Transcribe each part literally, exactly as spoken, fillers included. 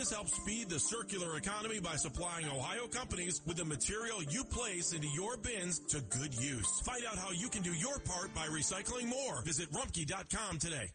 This helps speed the circular economy by supplying Ohio companies with the material you place into your bins to good use. Find out how you can do your part by recycling more. Visit rumpke dot com today.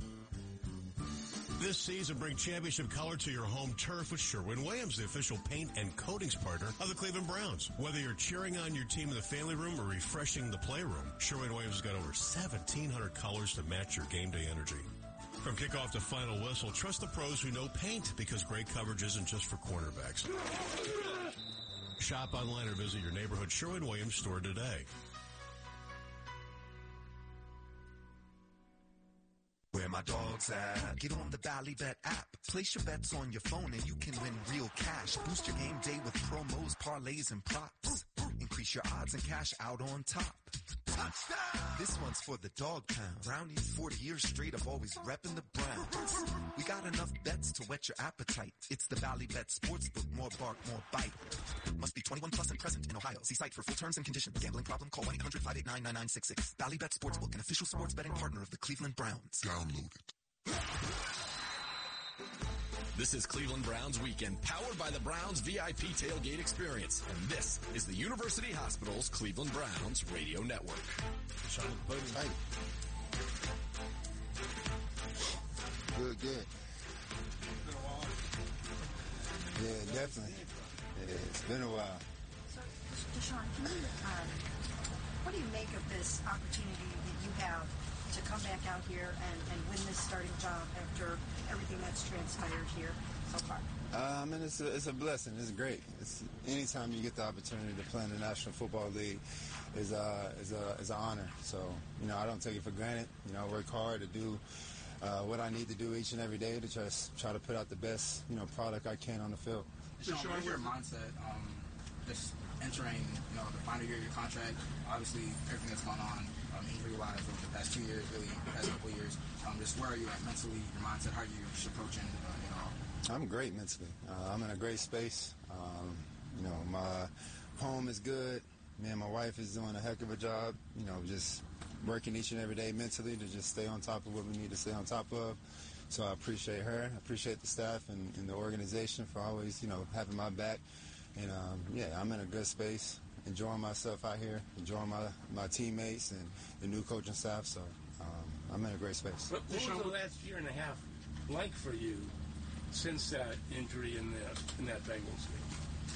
This season, bring championship color to your home turf with Sherwin-Williams, the official paint and coatings partner of the Cleveland Browns. Whether you're cheering on your team in the family room or refreshing the playroom, Sherwin-Williams has got over seventeen hundred colors to match your game day energy. From kickoff to final whistle, trust the pros who know paint, because great coverage isn't just for cornerbacks. Shop online or visit your neighborhood Sherwin-Williams store today. Where my dog's at. Get on the Bally Bet app. Place your bets on your phone and you can win real cash. Boost your game day with promos, parlays, and props. Increase your odds and cash out on top. Touchdown! This one's for the dog pound. Brownies forty years straight of always repping the Browns. We got enough bets to whet your appetite. It's the Bally Bet Sportsbook. More bark, more bite. Must be twenty-one plus and present in Ohio. See site for full terms and conditions. Gambling problem? Call one eight hundred five eight nine nine nine six six. Bally Bet Sportsbook, an official sports betting partner of the Cleveland Browns. Download it. This is Cleveland Browns Weekend, powered by the Browns V I P Tailgate Experience. And this is the University Hospital's Cleveland Browns Radio Network. Good, good. Yeah, definitely. Yeah, it's been a while. So, Deshaun, can you, um, what do you make of this opportunity that you have to come back out here and, and win this starting job after everything that's transpired here so far? Uh, I mean, it's a, it's a blessing. It's great. It's anytime you get the opportunity to play in the National Football League is a is a is an honor. So you know, I don't take it for granted. You know, I work hard to do uh, what I need to do each and every day to just try to put out the best you know product I can on the field. Deshaun, what's your mindset? Um, just entering, you know, the final year of your contract. Obviously, everything that's gone on, um, injury-wise, over the past two years, really, the past couple of years. Um, just where are you at mentally? Your mindset? How are you just approaching uh, it all? I'm great mentally. Uh, I'm in a great space. Um, you know, my home is good. Me and my wife is doing a heck of a job. You know, just working each and every day mentally to just stay on top of what we need to stay on top of. So I appreciate her. I appreciate the staff and, and the organization for always, you know, having my back. And, um, yeah, I'm in a good space, enjoying myself out here, enjoying my, my teammates and the new coaching staff. So um, I'm in a great space. What, what was the last year and a half like for you since that injury in, the, in that Bengals game?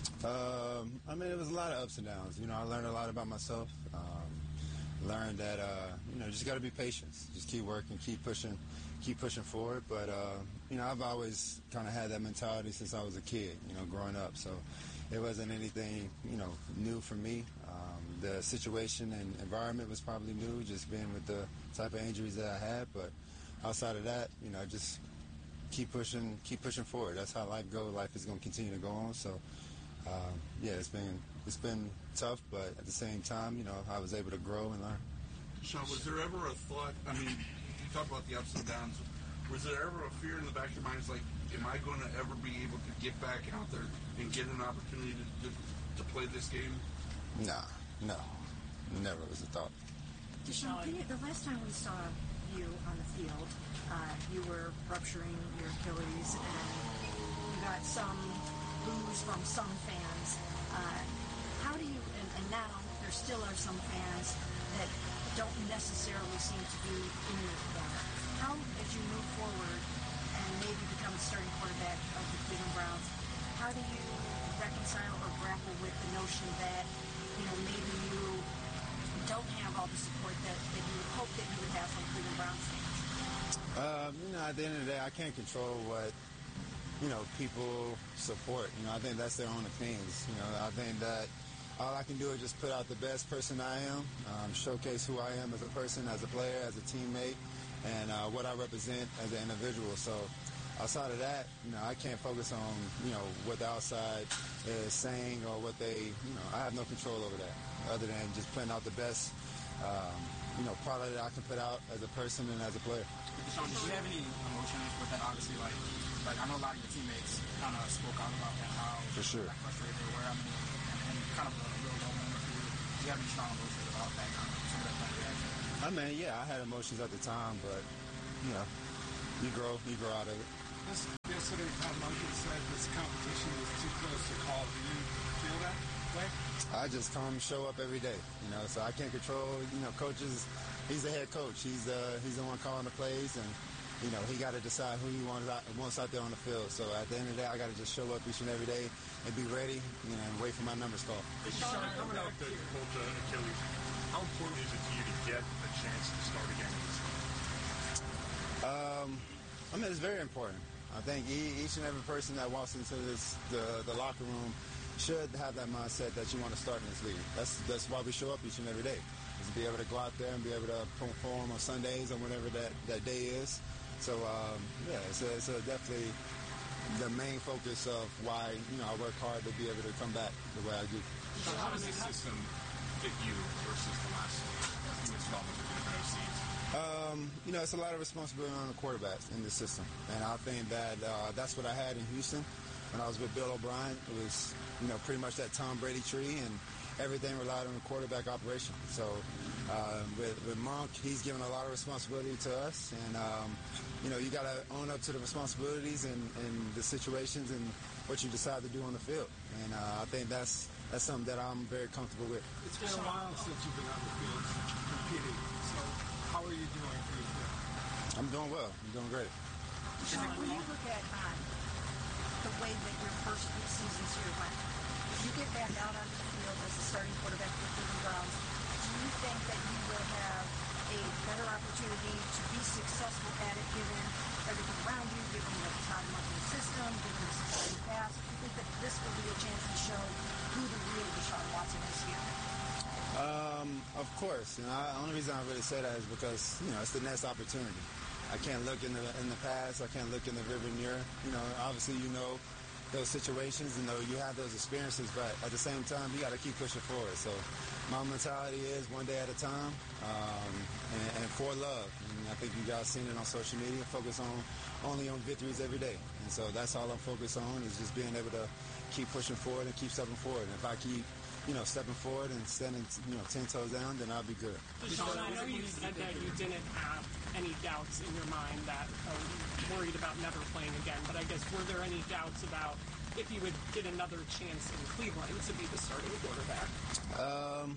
Um, I mean, it was a lot of ups and downs. You know, I learned a lot about myself. Um, learned that, uh, you know, just got to be patient. Just keep working, keep pushing, keep pushing forward. But, uh, you know, I've always kind of had that mentality since I was a kid, you know, growing up. So it wasn't anything, you know, new for me. Um, the situation and environment was probably new, just being with the type of injuries that I had. But outside of that, you know, just keep pushing, keep pushing forward. That's how life goes. Life is going to continue to go on. So, um, yeah, it's been it's been tough, but at the same time, you know, I was able to grow and learn. Sean, was there ever a thought? I mean, you talk about the ups and downs. Was there ever a fear in the back of your mind? It's like, am I going to ever be able to get back out there and get an opportunity to to, to play this game? Nah, no, never was a thought. Deshaun, can you, the last time we saw you on the field, uh, you were rupturing your Achilles, and you got some boos from some fans. Uh, how do you, and, and now there still are some fans that don't necessarily seem to be in your corner. How, as you move forward and maybe become the starting quarterback of the Cleveland Browns, how do you reconcile or grapple with the notion that, you know, maybe you don't have all the support that, that you would hope that you would have from Cleveland Browns fans? Um, you know, at the end of the day, I can't control what, you know, people support. You know, I think that's their own opinions. You know, I think that all I can do is just put out the best person I am, um, showcase who I am as a person, as a player, as a teammate, and uh, what I represent as an individual. So outside of that, you know, I can't focus on, you know, what the outside is saying or what they, you know, I have no control over that other than just putting out the best, um, you know, product that I can put out as a person and as a player. Deshaun, did you have any emotions with that? Obviously, like, like I know a lot of your teammates kind of spoke out about that, how For sure. like, frustrated they were. I mean, and, and kind of a real low moment for you. Do you have any strong emotions about that, kind of, some of that kind of reaction? I mean, yeah, I had emotions at the time, but, you know, you grow, you grow out of it. This feels yesterday Todd Monken said this competition is too close to call. Do you feel that way? I just come show up every day, you know, so I can't control, you know, coaches. He's the head coach. He's uh, he's the one calling the plays, and, you know, he got to decide who he wants out, wants out there on the field. So at the end of the day, I got to just show up each and every day and be ready, you know, and wait for my numbers called. Sean, coming out the cold uh, Achilles, how important is it to you to get a chance to start again in this game? Um, I mean, it's very important. I think each and every person that walks into this the, the locker room should have that mindset that you want to start in this league. That's that's why we show up each and every day, is to be able to go out there and be able to perform on Sundays or whenever that, that day is. So, um, yeah, it's, a, it's a definitely the main focus of why, you know, I work hard to be able to come back the way I do. So how does this system fit you versus the last few installments of the better seeds? Um, you know, it's a lot of responsibility on the quarterbacks in this system. And I think that uh, that's what I had in Houston when I was with Bill O'Brien. It was, you know, pretty much that Tom Brady tree, and everything relied on the quarterback operation. So uh, with, with Monk, he's given a lot of responsibility to us. And, um, you know, you got to own up to the responsibilities and, and the situations and what you decide to do on the field. And uh, I think that's that's something that I'm very comfortable with. It's been a while since you've been on the field competing. So how are you doing? How do you feel? I'm doing well. I'm doing great. Sean, when you look at um, the way that your first few seasons here went, if you get back out onto the field as the starting quarterback for the Cleveland Browns, do you think that you will have a better opportunity to be successful at it, given everything around you, given the Todd Monken system, given the supporting pass? Do you think that this will be a chance to show who the real Deshaun Watson is here? Um, of course. And I, the only reason I really say that is because, you know, it's the next opportunity. I can't look in the in the past. I can't look in the rearview mirror. You know, obviously, you know those situations and know you have those experiences, but at the same time, you got to keep pushing forward. So my mentality is one day at a time, um, and, and for love. And I think you guys seen it on social media. Focus on only on victories every day. And so that's all I'm focused on, is just being able to keep pushing forward and keep stepping forward. And if I keep, you know, stepping forward and standing, you know, ten toes down, then I'll be good. Sean, I know you said that you didn't have any doubts in your mind that uh, you worried about never playing again, but I guess were there any doubts about if you would get another chance in Cleveland to be the starting quarterback? Um,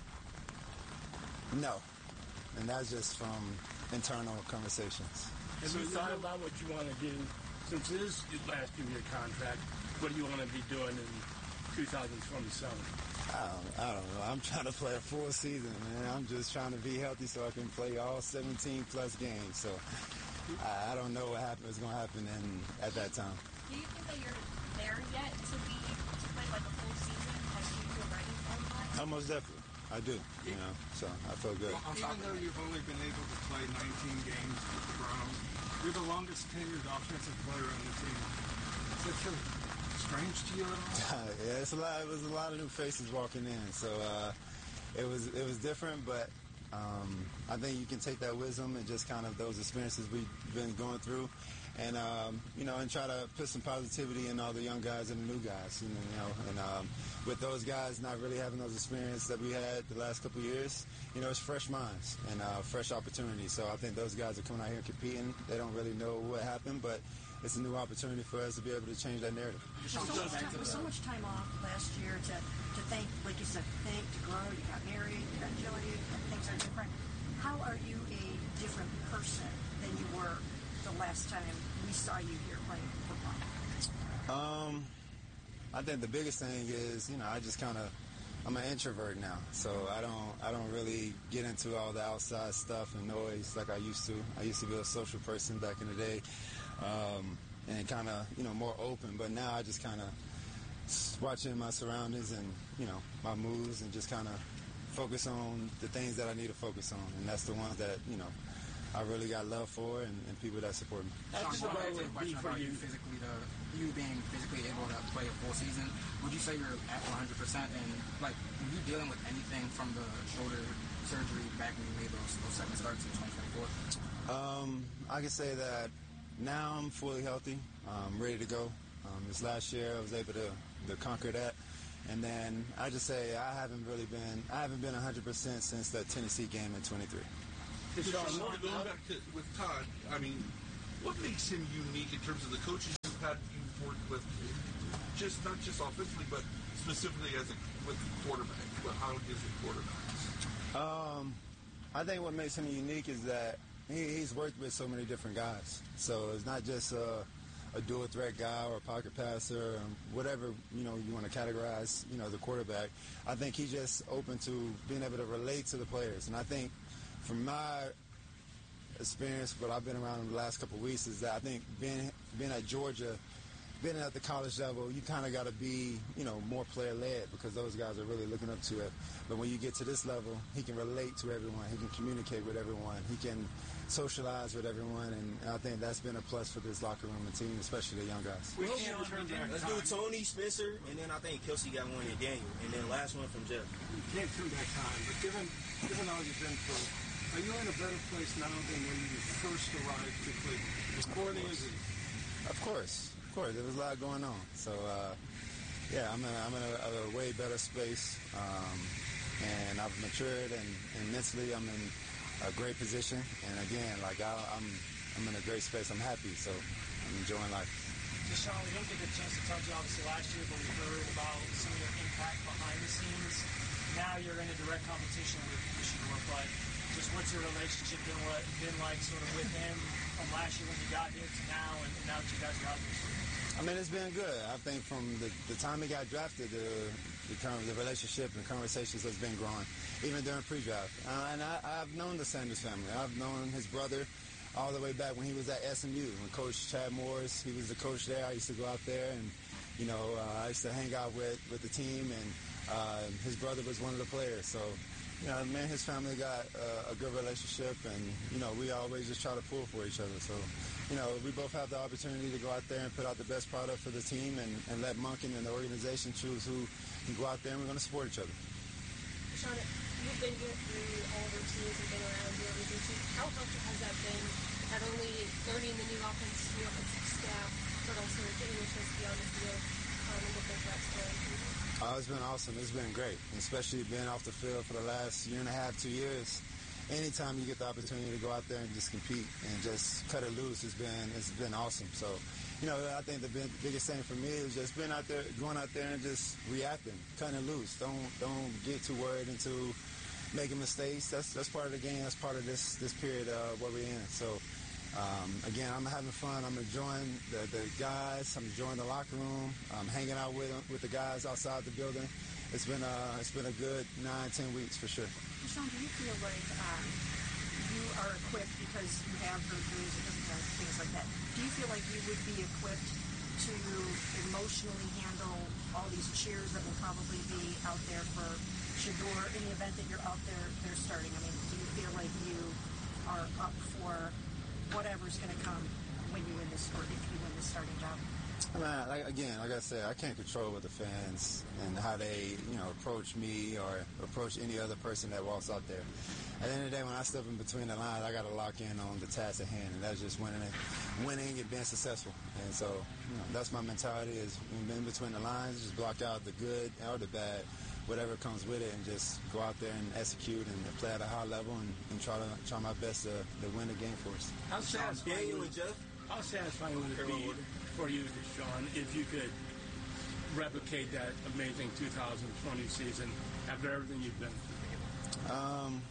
no. And that's just from internal conversations. Have you thought about what you want to do? Since it is your last year of your contract, what do you want to be doing in two thousand twenty-seven? I don't, I don't know. I'm trying to play a full season, man. I'm just trying to be healthy so I can play all seventeen plus games. So I, I don't know what happen, is going to happen in, at that time. Do you think that you're there yet to be to play like a full season? Like, do you feel ready for that? Oh, most definitely. I do. You know, so I feel good. Even though you've only been able to play nineteen games with the Browns, you're the longest tenured offensive player on the team. Does that feel strange to you at all? Yeah, it's a lot. It was a lot of new faces walking in, so uh, it was it was different. But um, I think you can take that wisdom and just kind of those experiences we've been going through, and um, you know, and try to put some positivity in all the young guys and the new guys. You know, you know and um, with those guys not really having those experiences that we had the last couple of years, you know, it's fresh minds and uh, fresh opportunities. So I think those guys are coming out here competing. They don't really know what happened, but it's a new opportunity for us to be able to change that narrative. With so, much time, with so much time off last year to, to think, like you said, think, to grow, you got married, you got agility, things are different. How are you a different person than you were the last time we saw you here playing football? Um, I think the biggest thing is, you know, I just kind of, I'm an introvert now, so I don't, I don't really get into all the outside stuff and noise like I used to. I used to be a social person back in the day. Um, and kind of, you know, more open. But now I just kind of watching my surroundings and, you know, my moves and just kind of focus on the things that I need to focus on. And that's the ones that, you know, I really got love for and, and people that support me. Sean, I have a question about you physically, the, you being physically able to play a full season. Would you say you're at one hundred percent? And, like, were you dealing with anything from the shoulder surgery back when you made those, those seven starts in twenty twenty-four? Um, I can say that now I'm fully healthy, um, ready to go. Um, this last year I was able to, to conquer that. And then I just say I haven't really been, I haven't been one hundred percent since that Tennessee game in twenty-three. Sean, going back to with Todd, I mean, what makes him unique in terms of the coaches you've had you've worked with, just not just offensively, but specifically as a with quarterback? But how is the quarterbacks? Um, I think what makes him unique is that he, he's worked with so many different guys. So it's not just a, a dual threat guy or a pocket passer, or whatever you know you want to categorize. You know the quarterback. I think he's just open to being able to relate to the players, and I think from my experience, what I've been around in the last couple of weeks is that I think being being at Georgia, being at the college level, you kind of got to be, you know, more player-led because those guys are really looking up to it. But when you get to this level, he can relate to everyone. He can communicate with everyone. He can socialize with everyone, and I think that's been a plus for this locker room and team, especially the young guys. We can't return back Let's time. do Tony, Spencer, and then I think Kelsey got one in Daniel, and then last one from Jeff. We can't turn back time, but given given all you've been through, are you in a better place now than when you first arrived to Cleveland, before the injury? Of course. Of course. There was a lot going on. So, uh, yeah, I'm in, a, I'm in a, a way better space, um, and I've matured, and, and mentally I'm in a great position. And, again, like, I, I'm I'm in a great space. I'm happy, so I'm enjoying life. Deshaun, we didn't get a chance to talk to you, obviously, last year, but we heard about some of your impact behind the scenes. Now you're in a direct competition with Shedeur, but just what's your relationship been, what, been like sort of with him from last year when you got here to now, and now that you guys are out there? I mean, it's been good. I think from the, the time he got drafted, the, the, the relationship and conversations has been growing, even during pre-draft. Uh, and I, I've known the Sanders family. I've known his brother all the way back when he was at S M U, when Coach Chad Morris, he was the coach there. I used to go out there, and, you know, uh, I used to hang out with, with the team, and uh, his brother was one of the players. So, you know, me and his family got uh, a good relationship, and, you know, we always just try to pull for each other. So, you know, we both have the opportunity to go out there and put out the best product for the team, and, and let Monken and the organization choose who can go out there, and we're going to support each other. Deshaun, you've been here through all the teams and been around the organization. How helpful has that been, not only learning the new offense, new offensive staff, but also getting a chance to be on the field um, and different threats going through? Oh, it's been awesome. It's been great, especially being off the field for the last year and a half, two years. Anytime you get the opportunity to go out there and just compete and just cut it loose, it's been it's been awesome. So, you know, I think the big, biggest thing for me is just being out there, going out there and just reacting, cutting it loose. Don't don't get too worried into making mistakes. That's that's part of the game. That's part of this this period uh, where we're in. So. Um, again, I'm having fun. I'm enjoying the, the guys. I'm enjoying the locker room. I'm hanging out with with the guys outside the building. It's been a it's been a good nine ten weeks for sure. Deshaun, do you feel like um, you are equipped because you have surgeries and different things like that? Do you feel like you would be equipped to emotionally handle all these cheers that will probably be out there for Shedeur in the event that you're out there they're starting? I mean, do you feel like you are up for whatever's going to come when you win this, or if you win this starting job? I mean, like, again, like I said, I can't control what the fans and how they, you know, approach me or approach any other person that walks out there. At the end of the day, when I step in between the lines, I got to lock in on the task at hand, and that's just winning it, winning and being successful. And so, you know, that's my mentality: is in between the lines, just block out the good or the bad, whatever comes with it, and just go out there and execute and play at a high level and, and try to try my best to, to win the game for us. How satisfying would, how satisfying would it be for you, Deshaun, if you could replicate that amazing two thousand twenty season after everything you've been through? Um,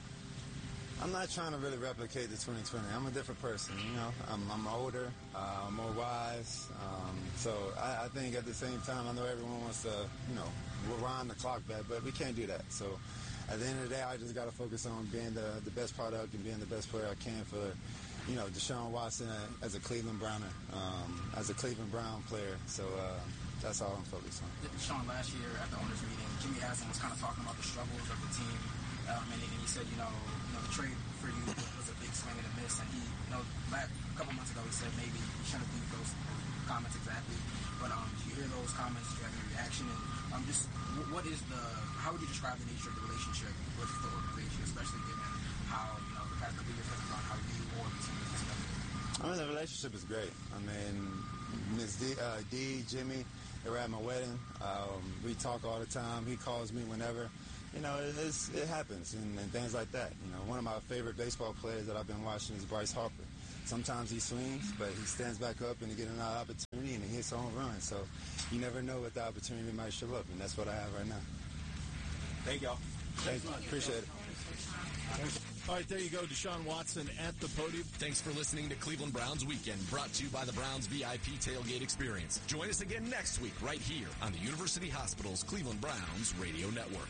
I'm not trying to really replicate the twenty twenty. I'm a different person, you know. I'm, I'm older, uh, I'm more wise. Um, so I, I think at the same time, I know everyone wants to, you know, rewind the clock back, but we can't do that. So at the end of the day, I just got to focus on being the, the best product and being the best player I can for, you know, Deshaun Watson as a Cleveland Browner, um, as a Cleveland Brown player. So uh, that's all I'm focused on. Deshaun, last year at the owners' meeting, Jimmy Haslam was kind of talking about the struggles of the team. Um, and, and he said, you know, you know, the trade for you was a big swing and a miss. And he, you know, back a couple months ago, he said maybe he shouldn't have used those comments exactly. But um, did you hear those comments? Did you have any reaction? And um, just what is the, how would you describe the nature of the relationship with the organization, especially given how, you know, the past couple years has gone, how you or the team is together? I mean, the relationship is great. I mean, Miz D, uh, D, Jimmy, they were at my wedding. Um, we talk all the time. He calls me whenever. You know, it, it's, it happens and, and things like that. You know, one of my favorite baseball players that I've been watching is Bryce Harper. sometimes he swings, but he stands back up and he gets another opportunity and he hits a home run. So you never know what the opportunity might show up, and that's what I have right now. Thank y'all. Thank you. Appreciate it. All right, there you go. Deshaun Watson at the podium. Thanks for listening to Cleveland Browns Weekend, brought to you by the Browns V I P Tailgate Experience. Join us again next week right here on the University Hospital's Cleveland Browns Radio Network.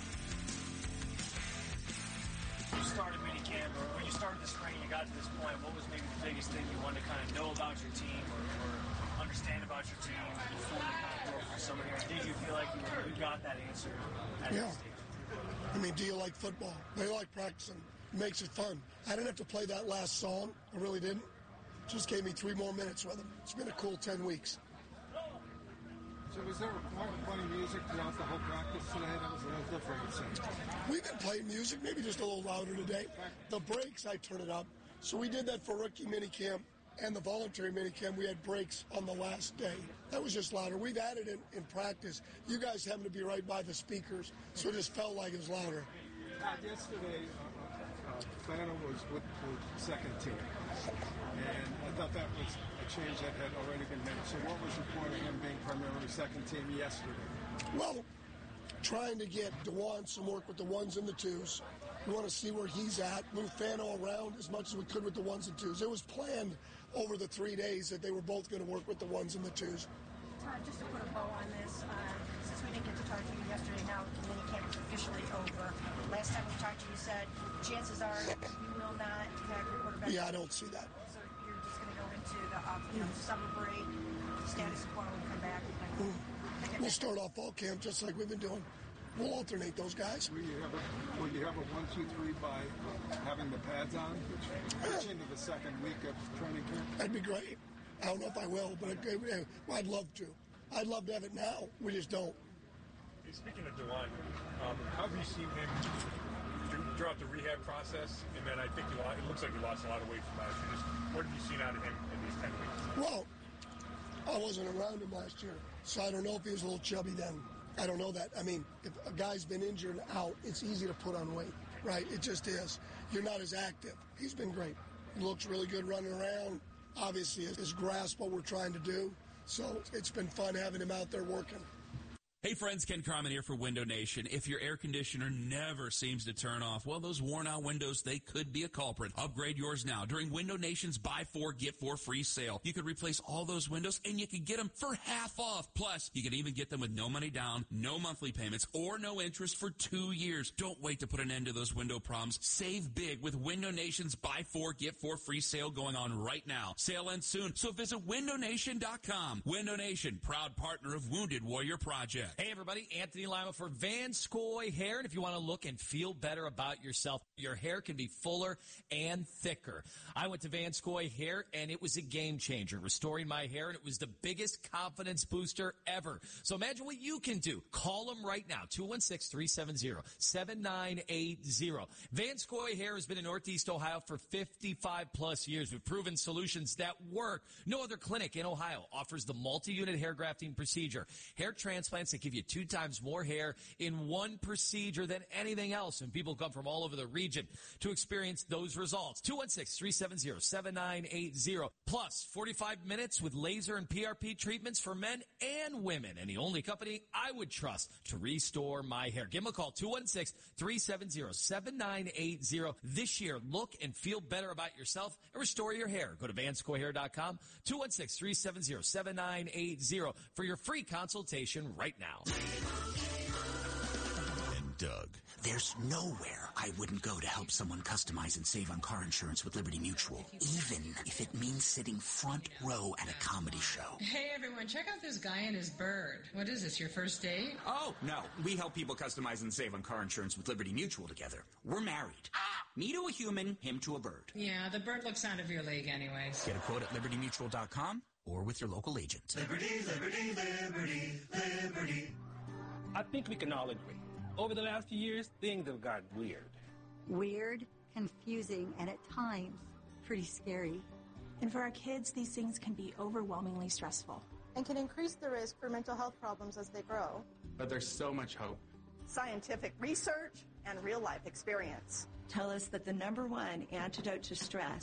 You started minicamp, or when you started the spring, you got to this point, what was maybe the biggest thing you wanted to kind of know about your team or, or understand about your team before you kind of go for summer here? Did you feel like you, you got that answer at yeah. this stage? I mean, do you like football? They like practicing. It makes it fun. I didn't have to play that last song. I really didn't. Just gave me three more minutes with them. It's been a cool ten weeks. So was there a point of playing music throughout the whole practice today? That was a little different, it seemed. We've been playing music, maybe just a little louder today. The breaks, I turn it up. So we did that for rookie minicamp and the voluntary minicamp. We had breaks on the last day. That was just louder. We've added it in practice. You guys happen to be right by the speakers, so it just felt like it was louder. Uh, yesterday, uh, uh, Fano was with the second team, and I thought that was a change that had already been made. So what was your point of him being primarily second team yesterday? Well, trying to get DeJuan some work with the ones and the twos. We want to see where he's at, move Fano around as much as we could with the ones and twos. It was planned over the three days that they were both going to work with the ones and the twos. Todd, just to put a bow on this, uh, since we didn't get to talk to you yesterday, now the minicamp is officially over. Last time we talked to you, you said chances are you will not have your quarterback. Yeah, I don't see that. So you're just going to go into the off, you know, summer break, status quo, and come back. And Mm. We'll start off fall camp just like we've been doing. We'll alternate those guys. Will you have a, will you have a one, two, three by having the pads on, which puts into the second week of training camp? That'd be great. I don't know if I will, but I'd, I'd love to. I'd love to have it now. We just don't. Hey, speaking of DeJuan, um, how have you seen him throughout the rehab process? And then I think you lost, it looks like you lost a lot of weight from last year. Just what have you seen out of him in these ten weeks? Well, I wasn't around him last year, so I don't know if he was a little chubby then. I don't know that. I mean, if a guy's been injured and out, it's easy to put on weight, right? It just is. You're not as active. He's been great. He looks really good running around. Obviously, has grasped what we're trying to do. So it's been fun having him out there working. Hey friends, Ken Carmen here for Window Nation. If your air conditioner never seems to turn off, well, those worn out windows, they could be a culprit. Upgrade yours now during Window Nation's buy four, get four free sale. You could replace all those windows and you could get them for half off. Plus, you can even get them with no money down, no monthly payments, or no interest for two years. Don't wait to put an end to those window problems. Save big with Window Nation's buy four, get four free sale going on right now. Sale ends soon, so visit window nation dot com. Window Nation, proud partner of Wounded Warrior Project. Hey everybody, Anthony Lima for Vanscoy Hair, and if you want to look and feel better about yourself, your hair can be fuller and thicker. I went to Vanscoy Hair, and it was a game changer, restoring my hair, and it was the biggest confidence booster ever. So imagine what you can do. Call them right now, two one six, three seven zero, seven nine eight zero. Vanscoy Hair has been in Northeast Ohio for fifty-five plus years with proven solutions that work. No other clinic in Ohio offers the multi-unit hair grafting procedure. Hair transplants that give you two times more hair in one procedure than anything else. And people come from all over the region to experience those results. two one six, three seven zero, seven nine eight zero. Plus, forty-five minutes with laser and P R P treatments for men and women. And the only company I would trust to restore my hair. Give them a call, two one six, three seven zero, seven nine eight zero. This year, look and feel better about yourself and restore your hair. Go to vanscoy hair dot com, two one six, three seven zero, seven nine eight zero for your free consultation right now. And Doug. There's nowhere I wouldn't go to help someone customize and save on car insurance with Liberty Mutual, even if it means sitting front row at a comedy show. Hey everyone, check out this guy and his bird. What is this, your first date? Oh, no. We help people customize and save on car insurance with Liberty Mutual together. We're married. Me to a human, him to a bird. Yeah, the bird looks out of your league anyways. Get a quote at liberty mutual dot com or with your local agent. Liberty, liberty, liberty, liberty. I think we can all agree. Over the last few years, things have gotten weird. Weird, confusing, and at times, pretty scary. And for our kids, these things can be overwhelmingly stressful. And can increase the risk for mental health problems as they grow. But there's so much hope. Scientific research and real-life experience tell us that the number one antidote to stress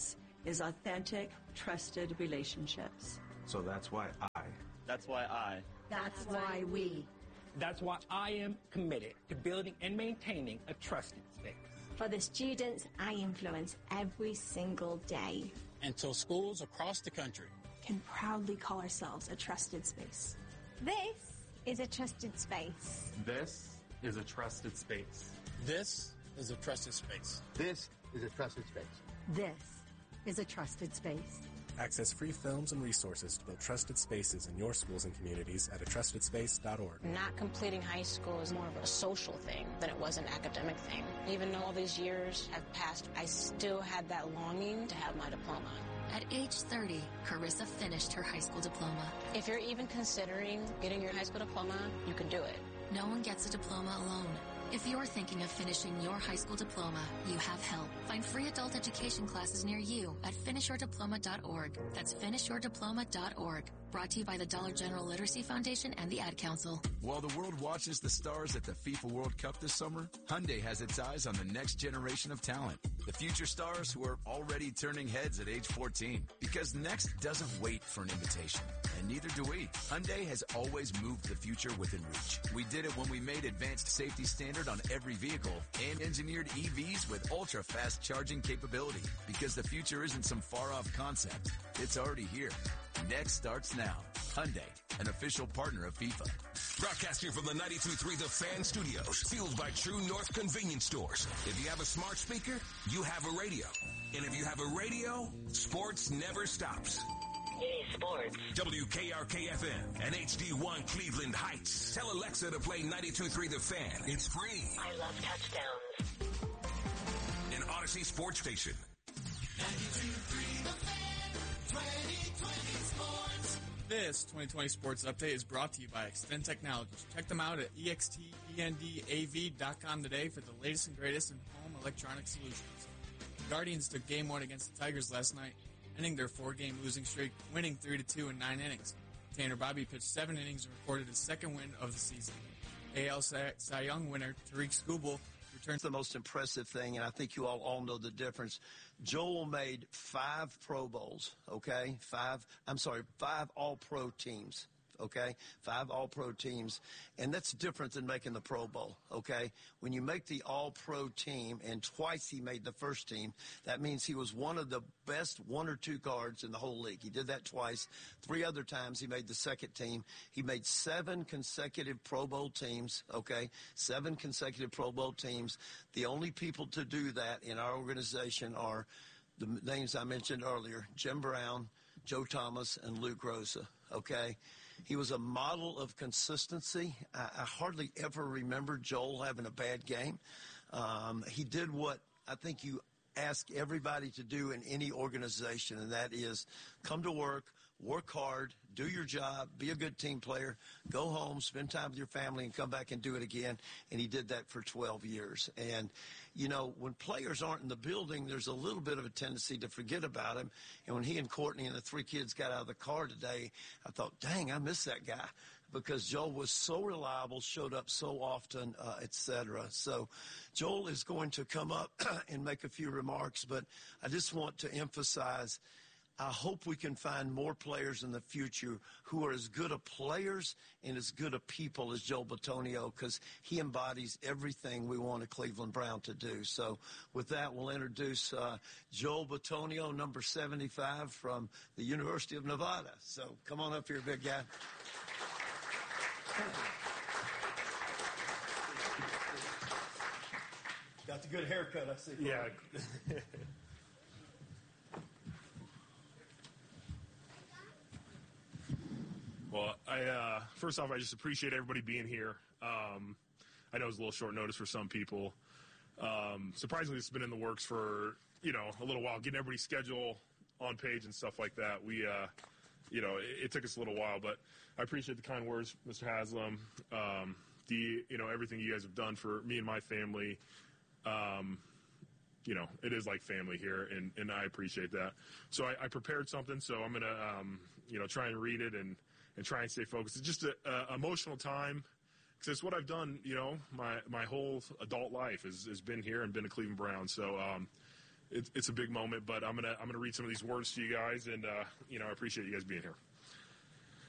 is authentic, trusted relationships. So that's why I. That's why I. That's why we. That's why I am committed to building and maintaining a trusted space. For the students I influence every single day. Until schools across the country can proudly call ourselves a trusted space. This is a trusted space. This is a trusted space. This is a trusted space. This is a trusted space. This is a trusted space. Access free films and resources to build trusted spaces in your schools and communities at a trusted space dot org. Not completing high school is more of a social thing than it was an academic thing. Even though all these years have passed, I still had that longing to have my diploma. At age thirty, Carissa finished her high school diploma. If you're even considering getting your high school diploma, you can do it. No one gets a diploma alone. If you're thinking of finishing your high school diploma, you have help. Find free adult education classes near you at finish your diploma dot org. That's finish your diploma dot org. Brought to you by the Dollar General Literacy Foundation and the Ad Council. While the world watches the stars at the FIFA World Cup this summer, Hyundai has its eyes on the next generation of talent. The future stars who are already turning heads at age fourteen. Because next doesn't wait for an invitation. And neither do we. Hyundai has always moved the future within reach. We did it when we made advanced safety standard on every vehicle and engineered E Vs with ultra-fast charging capability. Because the future isn't some far-off concept. It's already here. Next starts now. Hyundai, an official partner of FIFA. Broadcasting from the ninety-two point three The Fan Studios, fueled by True North Convenience Stores. If you have a smart speaker, you have a radio. And if you have a radio, sports never stops. Yay, sports. W K R K F M and H D one Cleveland Heights. Tell Alexa to play ninety-two point three The Fan. It's free. I love touchdowns. An Odyssey sports station. ninety-two point three The Fan, twenty twenty Sports. This twenty twenty Sports Update is brought to you by Extend Technologies. Check them out at E X T E N D A V dot com today for the latest and greatest in home electronic solutions. The Guardians took game one against the Tigers last night, ending their four-game losing streak, winning three to two in nine innings. Tanner Bobby pitched seven innings and recorded his second win of the season. A L Cy Young winner Tariq Skubal returned. The most impressive thing, and I think you all, all know the difference, Joel made five Pro Bowls, okay? Five, I'm sorry, five All-Pro teams. Okay, five all-pro teams, and that's different than making the Pro Bowl, okay? When you make the all-pro team, and twice he made the first team, that means he was one of the best one or two guards in the whole league. He did that twice. Three other times he made the second team. He made seven consecutive Pro Bowl teams, okay? Seven consecutive Pro Bowl teams. The only people to do that in our organization are the names I mentioned earlier, Jim Brown, Joe Thomas, and Luke Rosa, okay? He was a model of consistency. I, I hardly ever remember Joel having a bad game. Um, he did what I think you ask everybody to do in any organization, and that is come to work, work hard, do your job, be a good team player, go home, spend time with your family, and come back and do it again. And he did that for twelve years. And, you know, when players aren't in the building, there's a little bit of a tendency to forget about him. And when he and Courtney and the three kids got out of the car today, I thought, dang, I miss that guy. Because Joel was so reliable, showed up so often, uh, et cetera. So Joel is going to come up and make a few remarks, but I just want to emphasize, I hope we can find more players in the future who are as good a players and as good a people as Joel Bitonio, because he embodies everything we want a Cleveland Brown to do. So with that, we'll introduce uh, Joel Bitonio, number seventy-five from the University of Nevada. So come on up here, big guy. Got the good haircut, I see. Yeah. Well, I uh, first off, I just appreciate everybody being here. Um, I know it's a little short notice for some people. Um, surprisingly, it's been in the works for, you know, a little while, getting everybody's schedule on page and stuff like that. We, uh, you know, it, it took us a little while, but I appreciate the kind words, Mister Haslam, um, the, you know, everything you guys have done for me and my family. Um, you know, it is like family here, and, and I appreciate that. So I, I prepared something, so I'm going to, um, you know, try and read it and, and try and stay focused. It's just an emotional time, because it's what I've done, you know, my, my whole adult life has, has been here and been a Cleveland Brown. So um, it, it's a big moment. But I'm gonna I'm gonna read some of these words to you guys, and uh, you know I appreciate you guys being here.